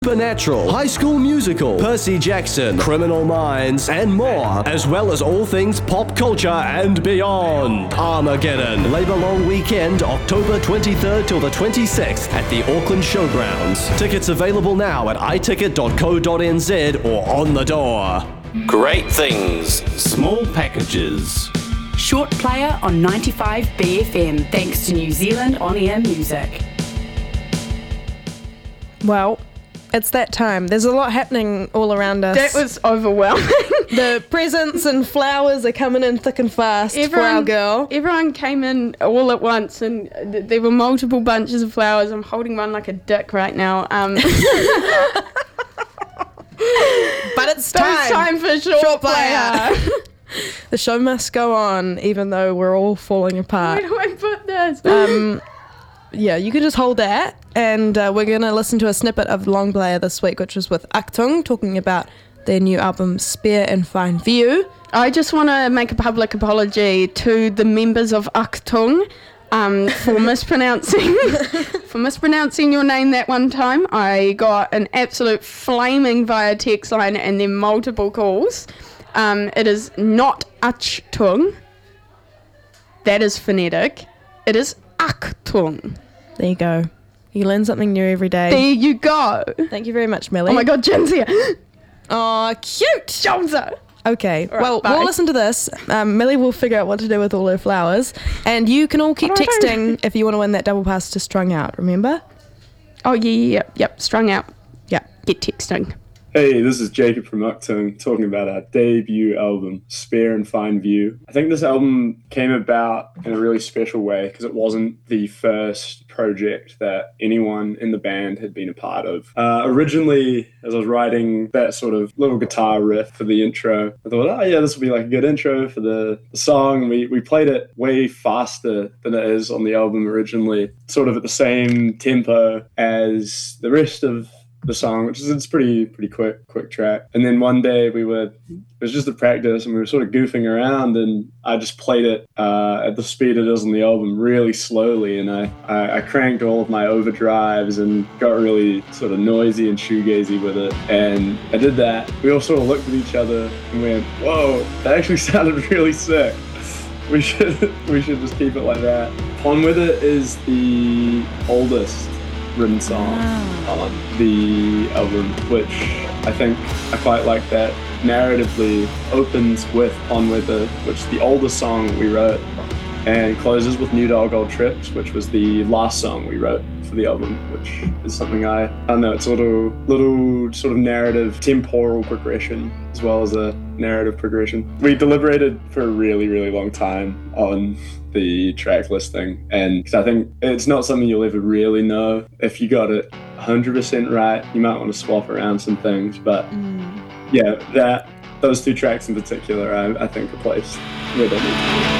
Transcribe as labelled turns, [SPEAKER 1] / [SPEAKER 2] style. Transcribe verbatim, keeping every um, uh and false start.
[SPEAKER 1] Supernatural, High School Musical, Percy Jackson, Criminal Minds, and more, as well as all things pop culture and beyond. Armageddon, Labour Long Weekend, October twenty-third till the twenty-sixth at the Auckland Showgrounds. Tickets available now at i ticket dot co dot n z or on the door. Great things, small packages.
[SPEAKER 2] Short player on ninety-five B F M, thanks to New Zealand On-Air Music.
[SPEAKER 3] Well, it's that time. There's a lot happening all around us.
[SPEAKER 4] That was overwhelming.
[SPEAKER 3] The presents and flowers are coming in thick and fast
[SPEAKER 4] everyone,
[SPEAKER 3] for our girl.
[SPEAKER 4] Everyone came in all at once, and th- there were multiple bunches of flowers. I'm holding one like a dick right now. Um, but
[SPEAKER 3] it's time.
[SPEAKER 4] It's time for short,
[SPEAKER 3] Short
[SPEAKER 4] player.
[SPEAKER 3] player. The show must go on, even though we're all falling apart.
[SPEAKER 4] Where do I put this?
[SPEAKER 3] Um, yeah, you can just hold that, and uh, we're going to listen to a snippet of Long Player this week, which was with Achtung, talking about their new album, Spare and Fine View.
[SPEAKER 4] I just want to make a public apology to the members of Achtung um, for mispronouncing for mispronouncing your name that one time. I got an absolute flaming via text line and then multiple calls. Um, it is not Achtung. That is phonetic. It is Achtung.
[SPEAKER 3] There you go. You learn something new every day.
[SPEAKER 4] There you go.
[SPEAKER 3] Thank you very much, Millie.
[SPEAKER 4] Oh my God, Jen's here.
[SPEAKER 3] Oh, cute.
[SPEAKER 4] Jonza.
[SPEAKER 3] Okay,
[SPEAKER 4] All right,
[SPEAKER 3] well,
[SPEAKER 4] bye.
[SPEAKER 3] we'll listen to this. Um, Millie will figure out what to do with all her flowers. And you can all keep
[SPEAKER 4] What do I do?
[SPEAKER 3] texting if you want to win that double pass to Strung Out, remember?
[SPEAKER 4] Oh, yeah, yeah, yep, yep. Strung out.
[SPEAKER 3] Yep.
[SPEAKER 4] Get texting.
[SPEAKER 5] Hey, this is Jacob from Uchtung talking about our debut album, Spare and Fine View. I think this album came about in a really special way because it wasn't the first project that anyone in the band had been a part of. Uh, originally, as I was writing that sort of little guitar riff for the intro, I thought, oh yeah, this will be like a good intro for the, the song. We, we played it way faster than it is on the album originally, sort of at the same tempo as the rest of the song, which is it's pretty pretty quick quick track. And then one day we were it was just a practice and we were sort of goofing around and I just played it uh, at the speed it is on the album really slowly, and I, I, I cranked all of my overdrives and got really sort of noisy and shoegazy with it. And I did that. We all sort of looked at each other and went, whoa, that actually sounded really sick. We should we should just keep it like that. On With It is the oldest written song on the album, which I think I quite like that narratively opens with On With It, which is the oldest song we wrote, and closes with New Dog Old Tricks, which was the last song we wrote for the album, which is something I, I don't know, it's a little, little sort of narrative temporal progression as well as a narrative progression. We deliberated for a really, really long time on the track listing, and 'cause I think it's not something you'll ever really know. If you got it one hundred percent right, you might want to swap around some things, but mm. yeah, that those two tracks in particular, I, I think are placed where they need to be.